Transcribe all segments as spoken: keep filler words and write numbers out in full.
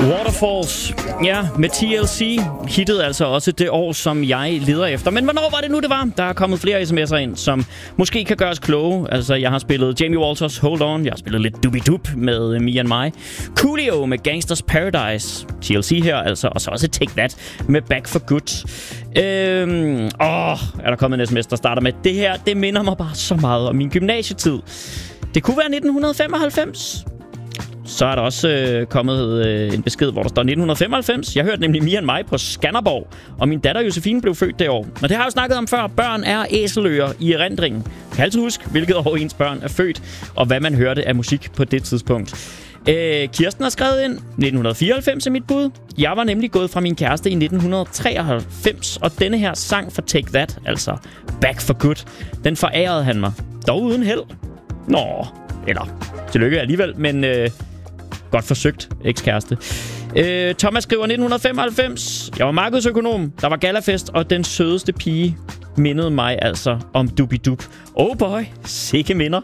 Waterfalls, ja, med T L C hittede altså også det år, som jeg leder efter. Men hvornår var det nu, det var? Der er kommet flere sms'er ind, som måske kan gøres kloge. Altså, jeg har spillet Jamie Walters Hold On. Jeg har spillet lidt Doobie-Doop med Me and My. Coolio med Gangsters Paradise. T L C her, altså. Og så også Take That med Back for Good. Øhm, åh, er der kommet en sms, der starter med det her. Det minder mig bare så meget om min gymnasietid. Det kunne være nitten femoghalvfems. Så er der også øh, kommet øh, en besked, hvor der står nitten femoghalvfems. Jeg hørte nemlig Me and My på Skanderborg, og min datter Josefine blev født det år. Og det har jeg jo snakket om før. Børn er æseløer i erindringen. Jeg kan altid huske, hvilket år ens børn er født, og hvad man hørte af musik på det tidspunkt. Øh, Kirsten har skrevet ind, nitten fireoghalvfems er mit bud. Jeg var nemlig gået fra min kæreste i nitten treoghalvfems, og denne her sang for Take That, altså Back for Good, den forærede han mig. Dog uden held. Nå, eller tillykke alligevel, men... Øh, godt forsøgt, ekskæreste. Øh, Thomas skriver nitten femoghalvfems. Jeg var markedsøkonom. Der var gallafest, og den sødeste pige mindede mig altså om Doobie-Doop. Oh boy, sikke minder.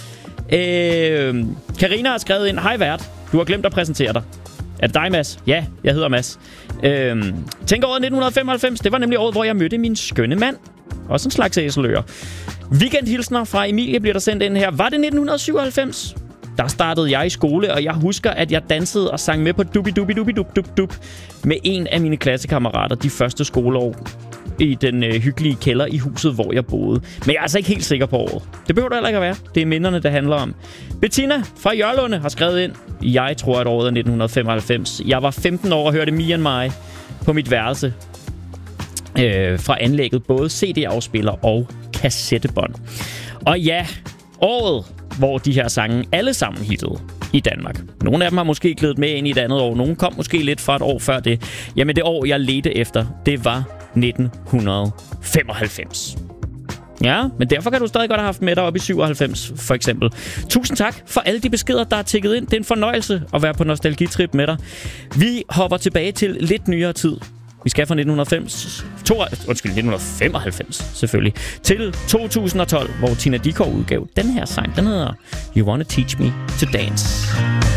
Øh, Karina har skrevet ind. Hej vært, du har glemt at præsentere dig. Er det dig, Mads? Ja, jeg hedder Mads. Øh, tænk over nitten femoghalvfems. Det var nemlig året, hvor jeg mødte min skønne mand. Også en slags æseløer. Weekendhilsner fra Emilie bliver der sendt ind her. Var det nitten syvoghalvfems? Der startede jeg i skole, og jeg husker, at jeg dansede og sang med på Doobie-Doobie-Doobie-Doop-Doop med en af mine klassekammerater de første skoleår i den øh, hyggelige kælder i huset, hvor jeg boede. Men jeg er altså ikke helt sikker på året. Det behøver der heller ikke at være. Det er minderne, det handler om. Bettina fra Jørlunde har skrevet ind. Jeg tror, at året er nitten femoghalvfems. Jeg var femten år og hørte Me and My på mit værelse øh, fra anlægget. Både C D-afspiller og kassettebånd. Og ja, året... hvor de her sange alle sammen hittede i Danmark. Nogle af dem har måske glædet med ind i et andet år. Nogle kom måske lidt fra et år før det. Jamen det år, jeg ledte efter, det var nitten femoghalvfems. Ja, men derfor kan du stadig godt have haft med dig op i syvoghalvfems, for eksempel. Tusind tak for alle de beskeder, der er tikket ind. Det er en fornøjelse at være på nostalgitrip med dig. Vi hopper tilbage til lidt nyere tid. Vi skal fra nitten halvfems, to, undskyld, nitten femoghalvfems selvfølgelig, til to tusind og tolv, hvor Tina Dickow udgav den her sang. Den hedder You Wanna Teach Me to Dance.